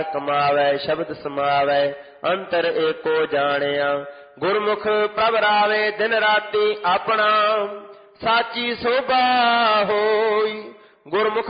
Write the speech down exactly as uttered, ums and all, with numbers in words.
ਕਮਾਵੈ ਸ਼ਬਦ ਸਮਾਵੈ ਅੰਤਰ ਏਕੋ ਜਾਣਿਆ। ਗੁਰਮੁਖ ਪ੍ਰਭ ਰਾਵੇ ਦਿਨ ਰਾਤੀ ਆਪਣਾ ਸਾਚੀ ਸੋਭਾ ਹੋਈ। ਗੁਰਮੁਖ